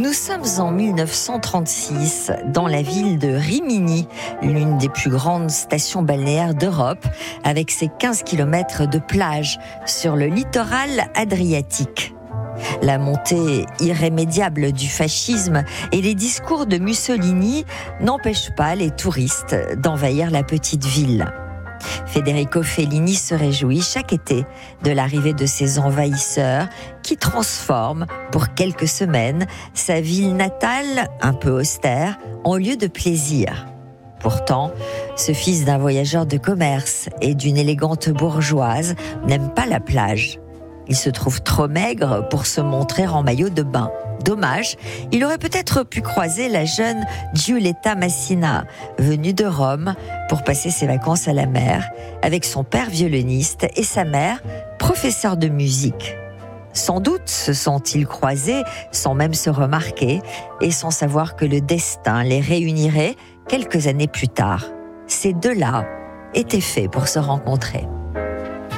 Nous sommes en 1936 dans la ville de Rimini, l'une des plus grandes stations balnéaires d'Europe, avec ses 15 km de plage sur le littoral adriatique. La montée irrémédiable du fascisme et les discours de Mussolini n'empêchent pas les touristes d'envahir la petite ville. Federico Fellini se réjouit chaque été de l'arrivée de ces envahisseurs qui transforment pour quelques semaines sa ville natale, un peu austère, en lieu de plaisir. Pourtant, ce fils d'un voyageur de commerce et d'une élégante bourgeoise n'aime pas la plage. Il se trouve trop maigre pour se montrer en maillot de bain. Dommage, il aurait peut-être pu croiser la jeune Giulietta Massina, venue de Rome pour passer ses vacances à la mer, avec son père violoniste et sa mère professeure de musique. Sans doute se sont-ils croisés sans même se remarquer et sans savoir que le destin les réunirait quelques années plus tard. Ces deux-là étaient faits pour se rencontrer.